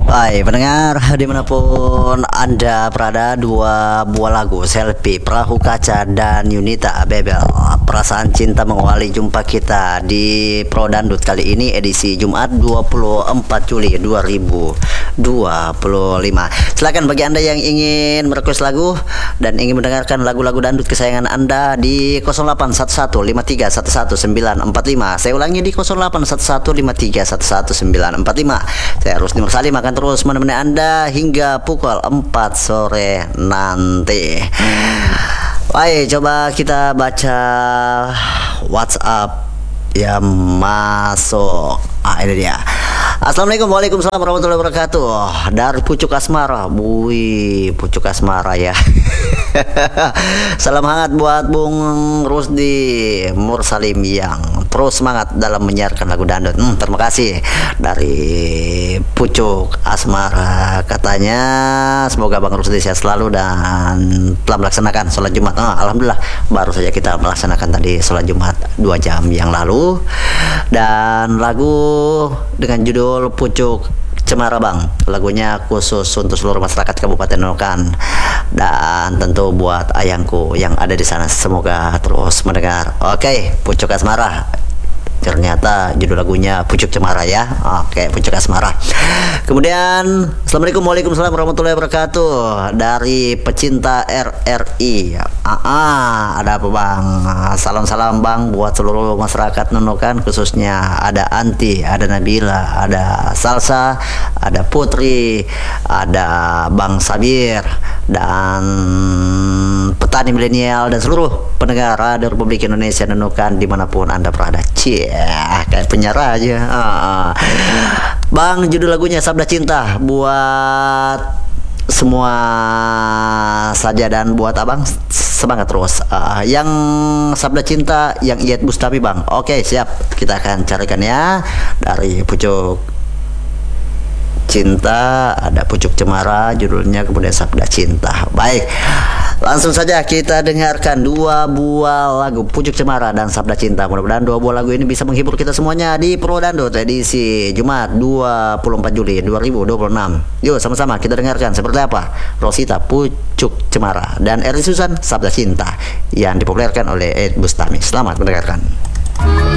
Hai pendengar, dimanapun Anda berada, dua buah lagu Selfie, Perahu Kaca, dan Yunita Bebel, Perasaan Cinta Mengawali jumpa kita di Pro Dangdut kali ini edisi Jumat 24 Juli 2025. Silakan bagi Anda yang ingin merequest lagu dan ingin mendengarkan lagu-lagu dangdut kesayangan Anda di 081153111945. Saya ulangi di 081153111945. Saya Rusdi Mursalim akan terus menemani Anda hingga pukul 4 sore nanti. Baik, coba kita baca WhatsApp yang masuk. Ini dia. Assalamualaikum, waalaikumsalam warahmatullahi wabarakatuh. Dari Pucuk Asmara, Pucuk Asmara ya. Salam hangat buat Bung Rusdi Mursalim yang terus semangat dalam menyiarkan lagu dangdut. Terima kasih dari Pucuk Asmara. Katanya semoga Bang Rusdi sehat selalu dan telah melaksanakan sholat Jumat. Alhamdulillah, baru saja kita melaksanakan tadi sholat Jumat 2 jam yang lalu. Dan lagu dengan judul Pucuk Cemara Bang, lagunya khusus untuk seluruh masyarakat Kabupaten Nunukan dan tentu buat ayangku yang ada di sana, semoga terus mendengar. Oke, Pucuk Asmara, ternyata judul lagunya Pucuk Cemara ya. Oke, Pucuk Asmara. Kemudian Assalamualaikum, waalaikumsalam warahmatullahi wabarakatuh dari pecinta RRI. Ada apa Bang? Salam-salam Bang buat seluruh masyarakat Nunukan, khususnya ada Anti, ada Nabila, ada Salsa, ada Putri, ada Bang Sabir, dan petani milenial dan seluruh pendengar Radio Republik Indonesia Nunukan dimanapun Anda berada. Kayak penyiar aja. Bang, judul lagunya Sabda Cinta buat semua saja dan buat abang semangat terus. Yang Sabda Cinta yang Iyeth Bustami Bang. Oke, siap, kita akan carikan ya. Dari Pucuk Cinta ada Pucuk Cemara judulnya, kemudian Sabda Cinta. Baik, langsung saja kita dengarkan dua buah lagu Pucuk Cemara dan Sabda Cinta. Mudah-mudahan dua buah lagu ini bisa menghibur kita semuanya di Pro Dangdut edisi Jumat 24 Juli 2026. Yuk sama-sama kita dengarkan seperti apa Rosita Pucuk Cemara dan Eri Susan Sabda Cinta yang dipopulerkan oleh Iyeth Bustami. Selamat mendengarkan.